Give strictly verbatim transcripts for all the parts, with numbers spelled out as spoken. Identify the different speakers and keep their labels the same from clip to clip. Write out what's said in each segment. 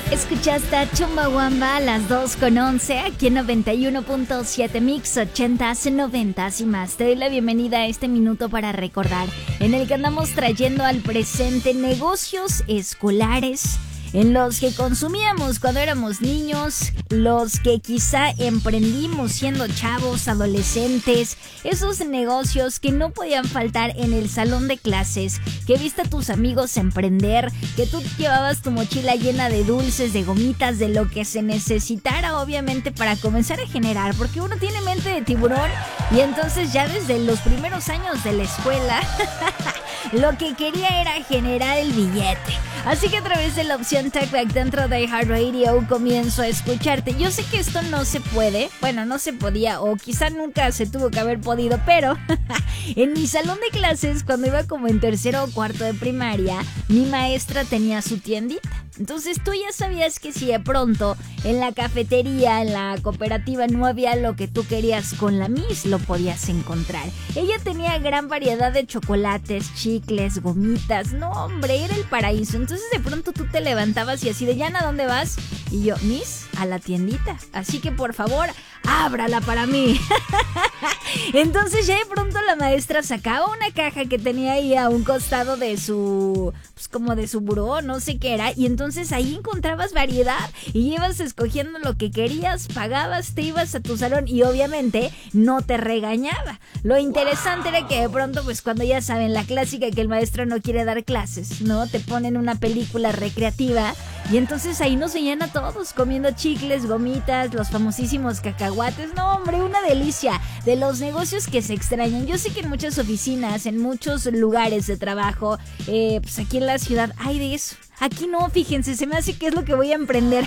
Speaker 1: Escuchaste a Chumbawamba a las dos con once aquí en noventa y uno punto siete Mix, ochentas, noventas y más. Te doy la bienvenida a este minuto para recordar, en el que andamos trayendo al presente negocios escolares en los que consumíamos cuando éramos niños, los que quizá emprendimos siendo chavos, adolescentes, esos negocios que no podían faltar en el salón de clases, que viste a tus amigos emprender, que tú llevabas tu mochila llena de dulces, de gomitas, de lo que se necesitara obviamente para comenzar a generar, porque uno tiene mente de tiburón y entonces ya desde los primeros años de la escuela lo que quería era generar el billete. Así que a través de la opción Talkback dentro de iHeartRadio comienzo a escucharte. Yo sé que esto no se puede, bueno, no se podía o quizá nunca se tuvo que haber podido, pero en mi salón de clases, cuando iba como en tercero o cuarto de primaria, mi maestra tenía su tiendita. Entonces tú ya sabías que si de pronto en la cafetería, en la cooperativa no había lo que tú querías con la Miss, lo podías encontrar. Ella tenía gran variedad de chocolates, chicles, gomitas. No, hombre, era el paraíso. Entonces de pronto tú te levantabas y así de, ¿Yana, dónde vas? Y yo, Miss, a la tiendita. Así que por favor, ábrala para mí. Entonces ya de pronto la maestra sacaba una caja que tenía ahí a un costado de su, pues como de su buró, no sé qué era, y entonces ahí encontrabas variedad y ibas escogiendo lo que querías, pagabas, te ibas a tu salón y obviamente no te regañaba. Lo interesante era que de pronto, pues cuando ya saben la clásica que el maestro no quiere dar clases, ¿no? Te ponen una película recreativa y entonces ahí nos veían a todos comiendo chicles, gomitas, los famosísimos cacahuates. No, hombre, una delicia. De los negocios que se extrañan. Yo sé que en muchas oficinas, en muchos lugares de trabajo, eh, pues aquí en la ciudad hay de eso. Aquí no, fíjense, se me hace que es lo que voy a emprender.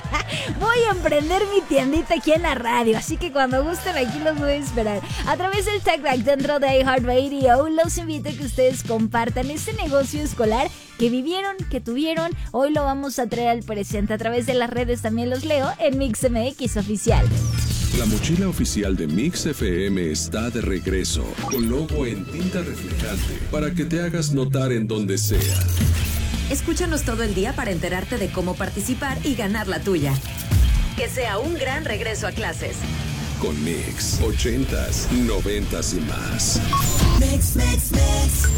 Speaker 1: Voy a emprender mi tiendita aquí en la radio. Así que cuando gusten aquí los voy a esperar. A través del Talkback dentro de iHeartRadio los invito a que ustedes compartan este negocio escolar que vivieron, que tuvieron. Hoy lo vamos a traer al presente. A través de las redes también los leo en Mix M X Oficial.
Speaker 2: La mochila oficial de Mix F M está de regreso, con logo en tinta reflejante, para que te hagas notar en donde sea.
Speaker 3: Escúchanos todo el día para enterarte de cómo participar y ganar la tuya. Que sea un gran regreso a clases.
Speaker 2: Con Mix, ochentas, noventas y más.
Speaker 4: Mix, mix, mix.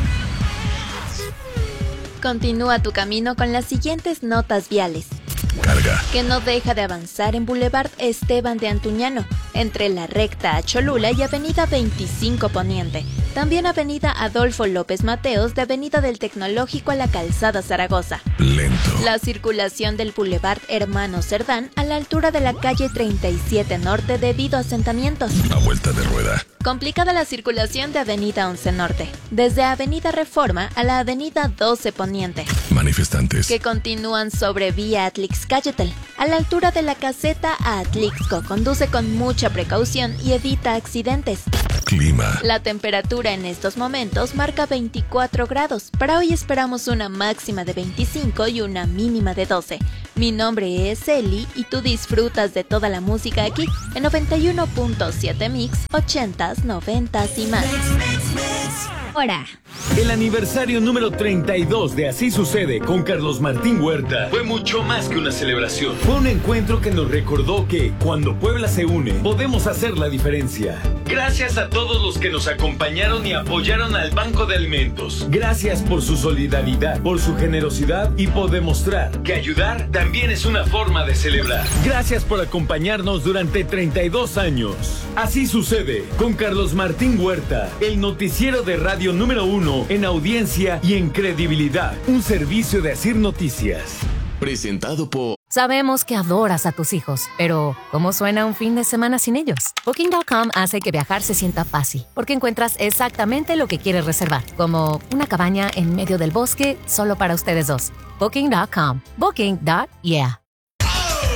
Speaker 5: Continúa tu camino con las siguientes notas viales.
Speaker 2: Carga.
Speaker 5: Que no deja de avanzar en Boulevard Esteban de Antuñano, entre la recta a Cholula y Avenida veinticinco Poniente. También Avenida Adolfo López Mateos, de Avenida del Tecnológico a la Calzada Zaragoza.
Speaker 2: Lento.
Speaker 5: La circulación del Boulevard Hermano Cerdán a la altura de la calle treinta y siete Norte debido a asentamientos.
Speaker 2: A vuelta de rueda.
Speaker 5: Complicada la circulación de Avenida once Norte, desde Avenida Reforma a la Avenida doce Poniente.
Speaker 2: Manifestantes.
Speaker 5: Que continúan sobre vía Atlix-Cayetel, a la altura de la caseta a Atlixco. Conduce con mucha precaución y evita accidentes.
Speaker 2: Clima.
Speaker 5: La temperatura en estos momentos marca veinticuatro grados. Para hoy esperamos una máxima de veinticinco y una mínima de doce. Mi nombre es Eli y tú disfrutas de toda la música aquí en noventa y uno punto siete Mix, ochentas, noventas y más.
Speaker 1: Ahora.
Speaker 6: El aniversario número treinta y dos de Así Sucede con Carlos Martín Huerta fue mucho más que una celebración. Fue un encuentro que nos recordó que cuando Puebla se une, podemos hacer la diferencia. Gracias a todos los que nos acompañaron y apoyaron al Banco de Alimentos. Gracias por su solidaridad, por su generosidad y por demostrar que ayudar también es una forma de celebrar. Gracias por acompañarnos durante treinta y dos años. Así Sucede con Carlos Martín Huerta, el noticiero de radio número uno en audiencia y en credibilidad. Un servicio de Asir Noticias.
Speaker 7: Presentado por...
Speaker 8: Sabemos que adoras a tus hijos, pero ¿cómo suena un fin de semana sin ellos? Booking punto com hace que viajar se sienta fácil, porque encuentras exactamente lo que quieres reservar, como una cabaña en medio del bosque solo para ustedes dos. Booking punto com. Booking. Yeah.